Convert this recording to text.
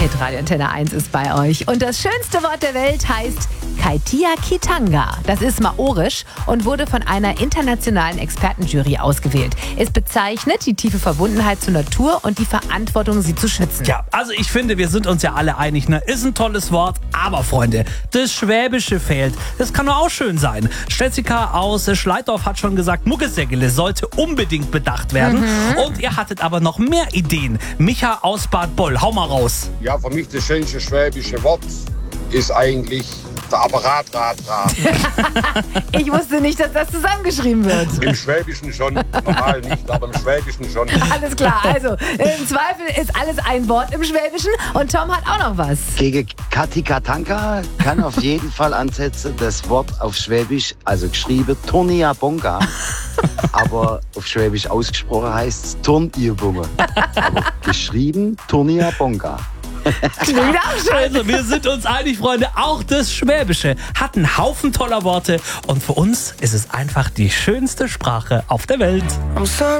Hitradio Antenne 1 ist bei euch. Und das schönste Wort der Welt heißt Kaitia-Kitanga. Das ist maorisch und wurde von einer internationalen Expertenjury ausgewählt. Es bezeichnet die tiefe Verbundenheit zur Natur und die Verantwortung, sie zu schützen. Ja, also ich finde, wir sind uns ja alle einig, ne? Ist ein tolles Wort, aber Freunde, das Schwäbische fehlt. Das kann doch auch schön sein. Jessica aus Schleitorf hat schon gesagt, Muggesägele sollte unbedingt bedacht werden. Und ihr hattet aber noch mehr Ideen. Micha aus Bad Boll, hau mal raus. Ja, für mich das schönste schwäbische Wort ist eigentlich der Apparat. Ich wusste nicht, dass das zusammengeschrieben wird. Im Schwäbischen schon, normal nicht, aber im Schwäbischen schon. Alles klar, also im Zweifel ist alles ein Wort im Schwäbischen und Tom hat auch noch was. Gegen Katikatanka kann auf jeden Fall ansetzen das Wort auf Schwäbisch, also geschrieben Turnia Bonga, aber auf Schwäbisch ausgesprochen heißt es Turnübungen. Aber geschrieben Turnia Bonga. Klingt auch schön. Also, wir sind uns einig, Freunde, auch das Schwäbische hat einen Haufen toller Worte und für uns ist es einfach die schönste Sprache auf der Welt.